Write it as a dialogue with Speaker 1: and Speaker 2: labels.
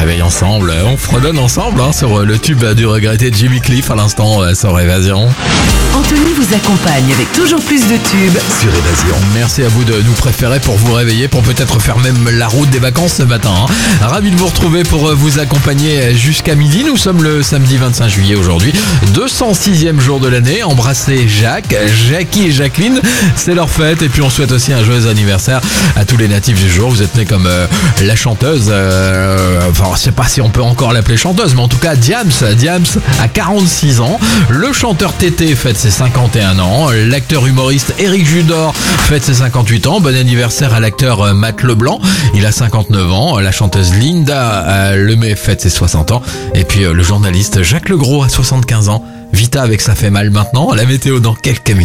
Speaker 1: réveille ensemble, on fredonne ensemble sur le tube du regretté Jimmy Cliff à l'instant sur Évasion.
Speaker 2: Anthony vous accompagne avec toujours plus de tubes
Speaker 1: Sur Évasion. Merci à vous de nous préférer pour vous réveiller, pour peut-être faire même la route des vacances ce matin. Ravi de vous retrouver pour vous accompagner jusqu'à midi. Nous sommes le samedi 25 juillet aujourd'hui, 206e jour de l'année. Embrassez Jacques, Jackie et Jacqueline, c'est leur fête. Et puis on souhaite aussi un joyeux anniversaire à tous les natifs du jour. Vous êtes nés comme la chanteuse, enfin je sais pas si on peut encore l'appeler chanteuse, mais en tout cas Diams a 46 ans. Le chanteur Tété fête ses 51 ans. L'acteur humoriste Éric Judor fête ses 58 ans. Bon anniversaire à l'acteur Matt Leblanc, il a 59 ans. La chanteuse Linda Lemay fête ses 60 ans. Et puis le journaliste Jacques Legros a 75 ans. Vita avec Ça fait mal maintenant. La météo dans quelques minutes.